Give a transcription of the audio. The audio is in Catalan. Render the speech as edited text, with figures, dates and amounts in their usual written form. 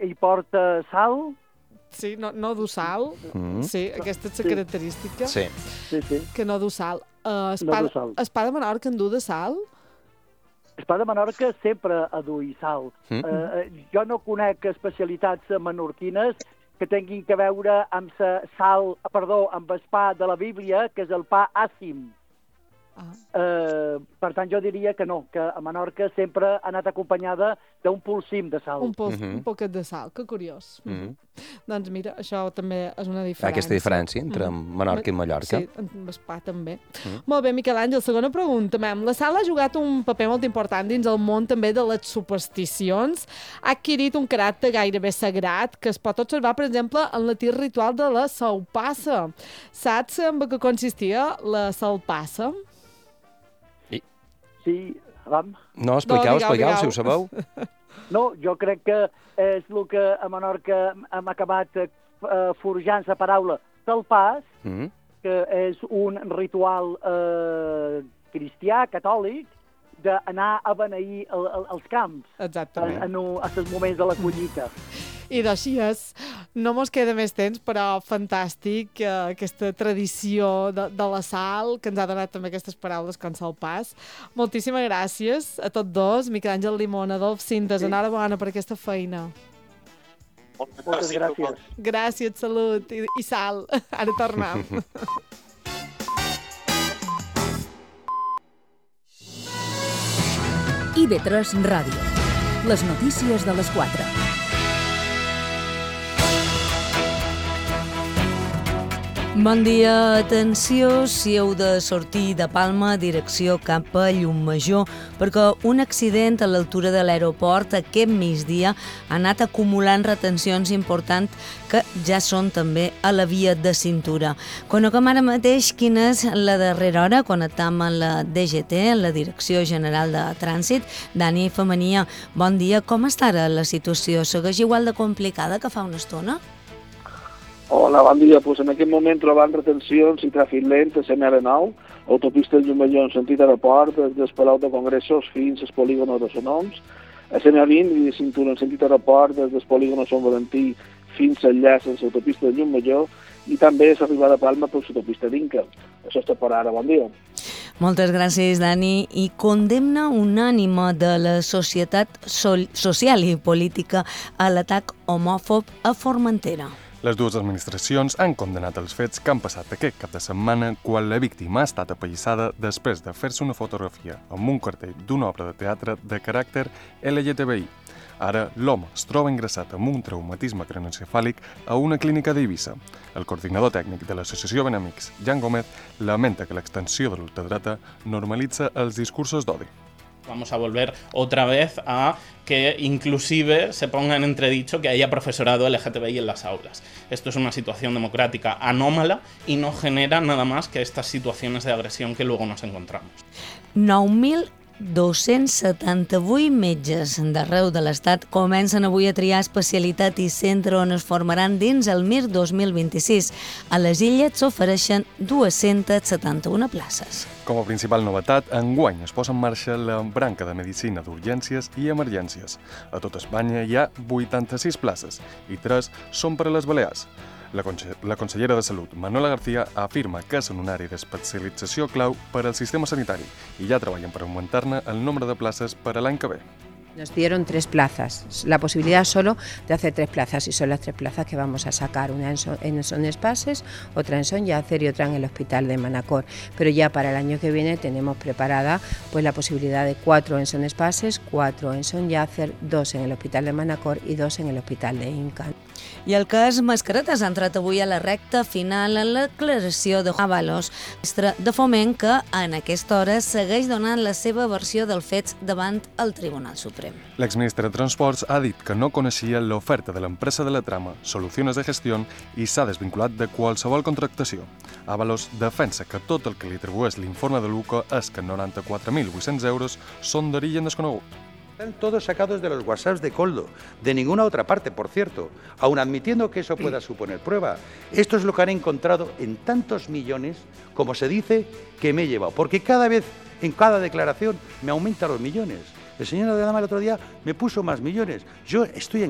hi porta sal. Sí, no du sal. Sí, aquesta és la característica. Sí. Que no du sal. No du sal. El pa de Menorca en du de sal? El pa de Menorca sempre ha duit sal. Jo no conec especialitats menorquines que tinguin que veure amb amb el pa de la Bíblia, que és el pa àcim. Per tant, jo diria que no, que a Menorca sempre ha anat acompanyada d'un polsim de sal. Un poquet de sal, que curiós. Doncs mira, això també és una diferència. Aquesta diferència entre Menorca i Mallorca. Sí, amb el pa també. Molt bé, Miquel Àngel, segona pregunta. La sal ha jugat un paper molt important dins el món també de les supersticions. Ha adquirit un caràcter gairebé sagrat que es pot observar, per exemple, en l'antic ritual de la salpassa. Saps en què consistia la salpassa? Sí, vam. No, expliqueu, si ho sabeu. No, jo crec que és el que a Menorca hem acabat forjant la paraula salpàs, que és un ritual cristià, catòlic, d'anar a beneir els camps. Exactament. En els moments de la collita. I d'així és. No mos queda més temps, però fantàstic aquesta tradició de la sal, que ens ha donat també aquestes paraules com salpàs. Moltíssimes gràcies a tots dos, Miquel Àngel Limón, Adolf Sintes, enhorabona per aquesta feina. Moltes gràcies. Gràcies, salut i sal. Ara tornem. IB3 Ràdio. Les notícies de les 4. Bon dia, atenció, si heu de sortir de Palma, direcció cap a Llucmajor, perquè un accident a l'altura de l'aeroport aquest migdia ha anat acumulant retencions importants que ja són també a la via de cintura. Coneguem ara mateix quina és la darrera hora, connectam amb la DGT, la Direcció General de Trànsit. Dani Femenia, bon dia, com està ara la situació? Segueix igual de complicada que fa una estona? Hola, bon dia. Pues en aquest moment trobant retencions i tràfic lent a CM9, autopista de Llucmajor en sentit aeroport, des del Palau de Congressos fins al polígon de Sonoms, a CM20 i de cintura en sentit aeroport, des del polígon de Sant Valentí fins al llaç en l'autopista de Llucmajor i també s'arriba a Palma per l'autopista d'Inca. Això està per ara. Bon dia. Moltes gràcies, Dani. I condemna unànime de la societat social i política a l'atac homòfob a Formentera. Les dues administracions han condemnat els fets que han passat aquest cap de setmana quan la víctima ha estat apallissada després de fer-se una fotografia amb un cartell d'una obra de teatre de caràcter LGTBI. Ara, l'home es troba ingressat amb un traumatisme craneoencefàlic a una clínica d'Eivissa. El coordinador tècnic de l'associació Benamics, Jan Gómez, lamenta que l'extensió de l'ultradreta normalitza els discursos d'odi. Vamos a volver otra vez a que inclusive se ponga en entredicho que haya profesorado LGTBI en las aulas. Esto es una situación democrática anómala y no genera nada más que estas situaciones de agresión que luego nos encontramos. 9.278 metges d'arreu de l'Estat comencen avui a triar especialitat i centre on es formaran dins el MIR 2026. A les Illes s'ofereixen 271 places. Com a principal novetat, enguany es posa en marxa la branca de Medicina d'Urgències i Emergències. A tot Espanya hi ha 86 places i 3 són per a les Balears. La consellera de Salut, Manuela García, afirma que són un àrea d'especialització clau per al sistema sanitari i ja treballen per augmentar-ne el nombre de places per a l'any que ve. Nos dieron 3 plazas, la posibilidad solo de hacer 3 plazas y son las 3 plazas que vamos a sacar, una en Son Espases, otra en Son Llàcer y otra en el Hospital de Manacor. Pero ya para el año que viene tenemos preparada pues la posibilidad de 4 en Son Espases, 4 en Son Llàcer, 2 en el Hospital de Manacor y 2 en el Hospital de Inca. I el cas Mascaretes ha entrat avui a la recta final en la declaració de Ábalos, ministre de Foment, que en aquesta hora segueix donant la seva versió dels fets davant el Tribunal Suprem. L'exministre de Transports ha dit que no coneixia l'oferta de l'empresa de la trama Soluciones de Gestión i s'ha desvinculat de qualsevol contractació. Ábalos defensa que tot el que li atribueix l'informe de l'UCO és que 94.800 euros són d'origen desconegut. Están todos sacados de los WhatsApps de Coldo, de ninguna otra parte, por cierto, aun admitiendo que eso pueda suponer prueba. Esto es lo que han encontrado en tantos millones, como se dice, que me he llevado, porque cada vez, en cada declaración, me aumentan los millones. El señor Adama el otro día me puso más millones. Yo estoy